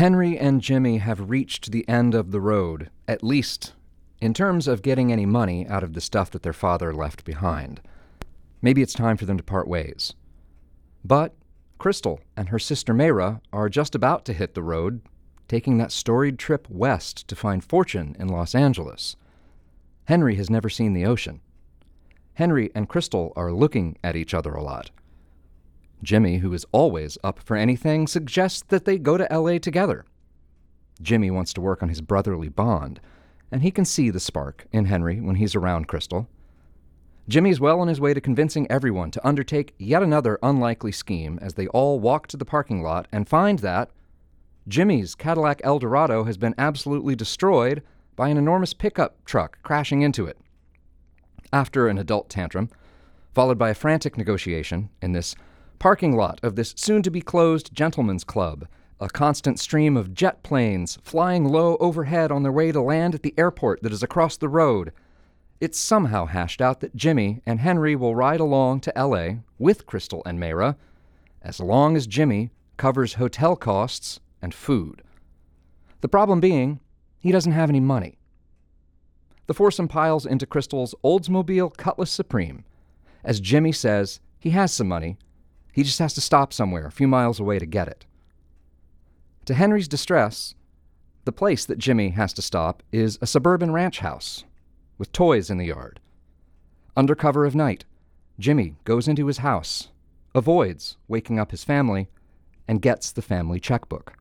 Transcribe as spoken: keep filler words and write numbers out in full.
Henry and Jimmy have reached the end of the road, at least in terms of getting any money out of the stuff that their father left behind. Maybe it's time for them to part ways. But Crystal and her sister Mayra are just about to hit the road, taking that storied trip west to find fortune in Los Angeles. Henry has never seen the ocean. Henry and Crystal are looking at each other a lot. Jimmy, who is always up for anything, suggests that they go to L A together. Jimmy wants to work on his brotherly bond, and he can see the spark in Henry when he's around Crystal. Jimmy's well on his way to convincing everyone to undertake yet another unlikely scheme as they all walk to the parking lot and find that Jimmy's Cadillac Eldorado has been absolutely destroyed by an enormous pickup truck crashing into it. After an adult tantrum, followed by a frantic negotiation in this parking lot of this soon-to-be-closed gentleman's club, a constant stream of jet planes flying low overhead on their way to land at the airport that is across the road, it's somehow hashed out that Jimmy and Henry will ride along to L A with Crystal and Mayra, as long as Jimmy covers hotel costs and food. The problem being, he doesn't have any money. The foursome piles into Crystal's Oldsmobile Cutlass Supreme. As Jimmy says, he has some money. He just has to stop somewhere a few miles away to get it. To Henry's distress, the place that Jimmy has to stop is a suburban ranch house with toys in the yard. Under cover of night, Jimmy goes into his house, avoids waking up his family, and gets the family checkbook.